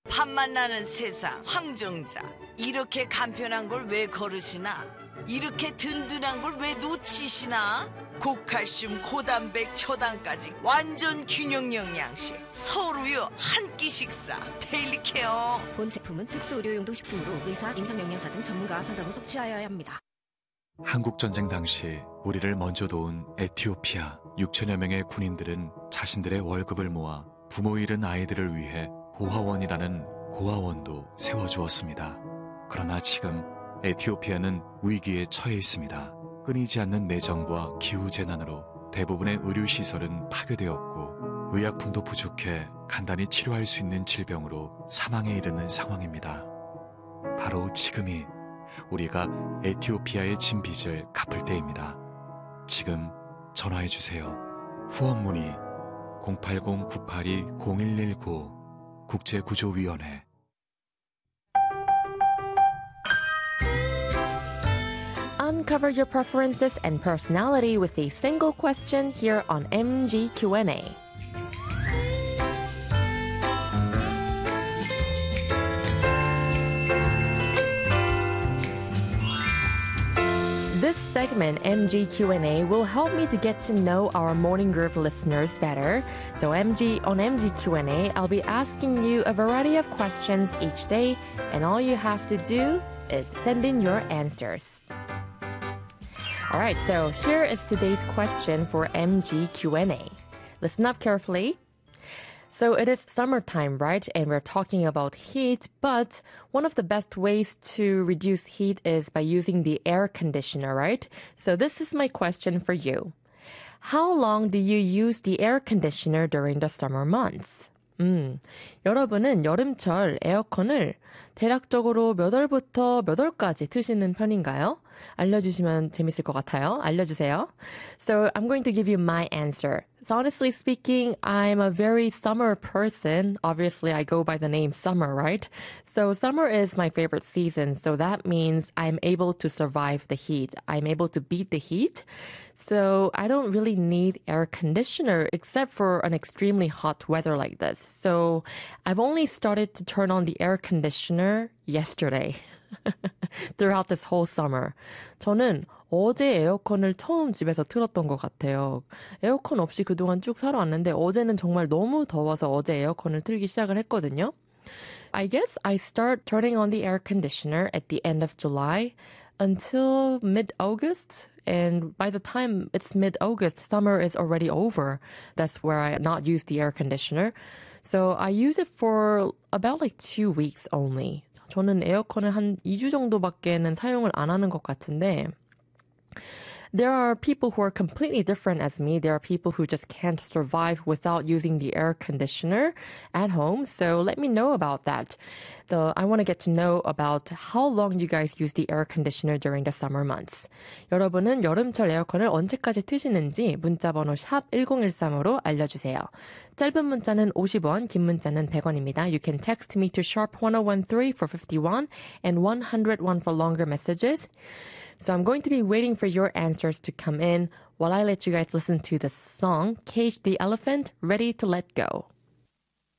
밥맛 나는 세상 황정자. 이렇게 간편한 걸 왜 거르시나? 이렇게 든든한 걸 왜 놓치시나? 고칼슘, 고단백, 초당까지 완전 균형 영양식. 서울우유 한 끼 식사. 데일리 케어. 본 제품은 특수 의료용도 식품으로 의사, 임상영양사 등 전문가와 상담 후 섭취하여야 합니다. 한국전쟁 당시 우리를 먼저 도운 에티오피아 6천여 명의 군인들은 자신들의 월급을 모아 부모 잃은 아이들을 위해 고아원이라는 고아원도 세워주었습니다. 그러나 지금 에티오피아는 위기에 처해 있습니다. 끊이지 않는 내정과 기후재난으로 대부분의 의료시설은 파괴되었고 의약품도 부족해 간단히 치료할 수 있는 질병으로 사망에 이르는 상황입니다. 바로 지금이 우리가 에티오피아의 진 빚을 갚을 때입니다. 지금 전화해주세요. 후원 문의 080-982-0119 국제구조위원회. Uncover your preferences and personality with a single question here on MG Q&A. This segment, MG Q&A, will help me to get to know our Morning Groove listeners better. So on MG Q&A, I'll be asking you a variety of questions each day, and all you have to do is send in your answers. All right, so here is today's question for MG Q&A. Listen up carefully. So it is summertime, right? And we're talking about heat, but one of the best ways to reduce heat is by using the air conditioner, right? So this is my question for you. How long do you use the air conditioner during the summer months? 여러분은 여름철 에어컨을 대략적으로 몇 월부터 몇 월까지 트시는 편인가요? 알려주시면 재밌을 것 같아요. 알려주세요. So I'm going to give you my answer. So honestly speaking, I'm a very summer person. Obviously, I go by the name summer, right? So summer is my favorite season. So that means I'm able to survive the heat. I'm able to beat the heat. So I don't really need air conditioner except for an extremely hot weather like this. So I've only started to turn on the air conditioner yesterday. Throughout this whole summer. 저는 어제 에어컨을 처음 집에서 틀었던 것 같아요. 에어컨 없이 그동안 쭉 살아왔는데 어제는 정말 너무 더워서 어제 에어컨을 틀기 시작을 했거든요. I guess I start turning on the air conditioner at the end of July until mid-August. And by the time it's mid-August, summer is already over. That's where I not use the air conditioner. So I use it for about like 2 weeks only. 저는 에어컨을 한 2주 정도밖에는 사용을 안 하는 것 같은데 There are people who are completely different as me. There are people who just can't survive without using the air conditioner at home. So let me know about that. I want to get to know about how long you guys use the air conditioner during the summer months. 여러분은 여름철 에어컨을 언제까지 트시는지 문자번호 샵 1013으로 알려주세요. 짧은 문자는 50원, 긴 문자는 100원입니다. You can text me to sharp 1013 for 51 and 101 for longer messages. So I'm going to be waiting for your answers to come in while I let you guys listen to the song Cage the Elephant, Ready to Let Go.